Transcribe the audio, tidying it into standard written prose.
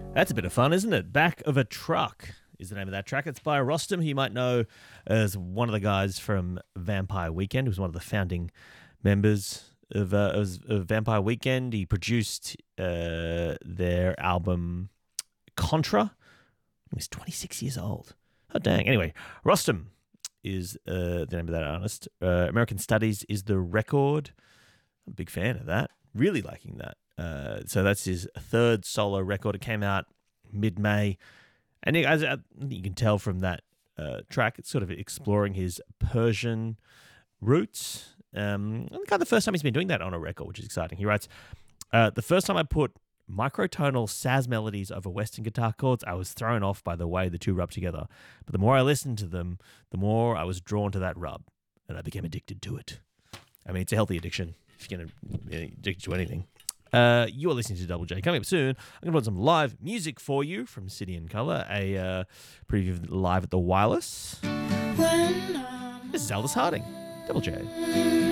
That's a bit of fun, isn't it? Back of a Truck is the name of that track. It's by Rostam, who you might know as one of the guys from Vampire Weekend, who was one of the founding members of Vampire Weekend. He produced their album Contra. He was 26 years old. Oh, dang. Anyway, Rostam is the name of that artist. American Studies is the record. I'm a big fan of that. Really liking that. So that's his third solo record. It came out mid-May. And as you can tell from that track, it's sort of exploring his Persian roots. And kind of the first time he's been doing that on a record, which is exciting. He writes, the first time I put microtonal Saz melodies over Western guitar chords, I was thrown off by the way the two rub together. But the more I listened to them, the more I was drawn to that rub, and I became addicted to it. I mean, it's a healthy addiction if you're going to be addicted to anything. You are listening to Double J. Coming up soon, I'm going to put some live music for you from City and Colour, a preview of live at the Wireless. This is Aldous Harding, Double J.